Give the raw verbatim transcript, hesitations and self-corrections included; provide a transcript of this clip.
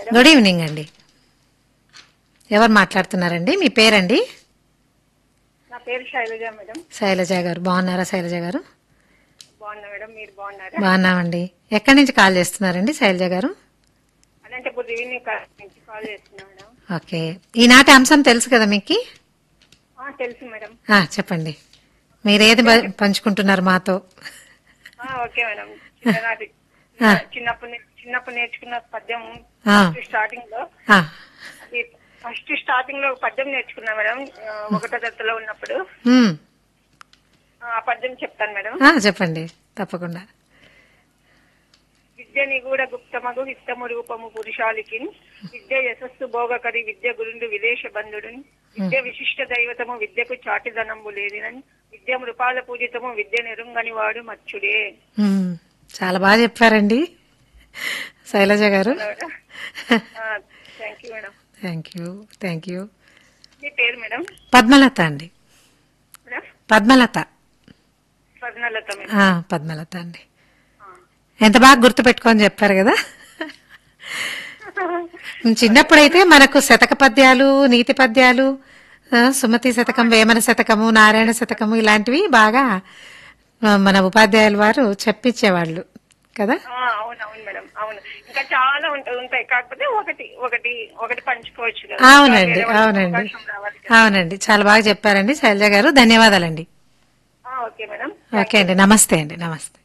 Madam. Good evening అండి. ఎవరు మాట్లాడుతున్నారండి? మీ పేరండి? నా పేరు శైలజ మేడం. శైలజ గారు బాగున్నారా? శైలజ గారు బాగున్నా మేడం, మీరు బాగున్నారా? బాగున్నామండి. ఎక్కడి నుంచి కాల్ చేస్తున్నారండి శైలజ గారు? అనంతపూర్ ఈవినింగ్ నుంచి కాల్ చేస్తున్నా మేడం. ఓకే, ఈనాటి అంశం తెలుసు కదా మీకు? ఆ, తెలుసు మేడం. ఆ, చెప్పండి, మీరేది ప- పంచుకుంటున్నారు మాతో? ఆ, ఓకే మేడం. చిన్ననాటి ఆ. చిన్నప్పుడు నే- చిన్నప్పుడు నేర్చుకున్న పద్యం ఆ. ఫస్ట్ స్టార్టింగ్ లో ఆ, అది ఫస్ట్ స్టార్టింగ్ లో ఒక పద్యం నేర్చుకున్నా మేడం. ఆ, ఒకటో దశలో ఉన్నప్పుడు ఉమ్, ఆ పద్యం చెప్తాను మేడం. ఆ, చెప్పండి తప్పకుండా. విద్య నిగూఢ గుప్తమగు విత్తము రూపము పురుషాలికి విద్య యశస్సు భోగకరి విద్య గురుండు విదేశ బంధుడుని విద్య విశిష్ట దైవతము విద్యకు చాటిదనంబు లేదినని విద్య మృపాల పూజితము విద్య నెరుంగని వాడు మచ్చుడే. ఉమ్, చాలా బాగా చెప్పారండి శైలజ గారు. Thank you madam. Thank you thank you. మీ పేరు మేడం? పద్మలత అండి. మేడం పద్మలత. స్వర్ణలత మేడం. ఆ, పద్మలత అండి. ఎంత బాగా గుర్తు పెట్టుకొని చెప్పారు కదా. చిన్నప్పుడైతే మనకు శతక పద్యాలు, నీతి పద్యాలు, ఆ, సుమతి శతకం, వేమన శతకము, నారాయణ శతకము ఇలాంటివి బాగా ఆ, మన ఉపాధ్యాయుల వారు చెప్పించేవాళ్ళు కదా. ఆ, అవును అవును మేడం, అవును. ఇంకా చాలా ఉంటాయి ఉంటాయి కాకపోతే ఒకటి ఒకటి ఒకటి పంచుకోవచ్చు కదా. అవునండి వేరే వాళ్ళకి అవునండి అవకాశం రావాలి కదా. అవునండి, చాలా బాగా చెప్పారండి శైలజ గారు. ధన్యవాదాలండి. ఆ, ఓకే మేడం. ఓకే అండి, నమస్తే అండి, నమస్తే.